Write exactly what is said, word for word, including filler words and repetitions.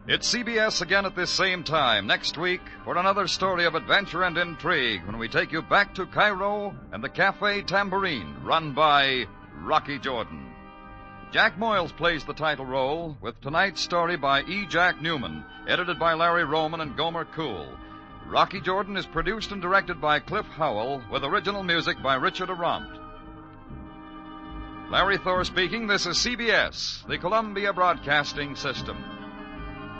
It's C B S again at this same time next week for another story of adventure and intrigue when we take you back to Cairo and the Cafe Tambourine, run by Rocky Jordan. Jack Moyles plays the title role, with tonight's story by E. Jack Newman, edited by Larry Roman and Gomer Cool. Rocky Jordan is produced and directed by Cliff Howell, with original music by Richard Arant. Larry Thor speaking. This is C B S, the Columbia Broadcasting System.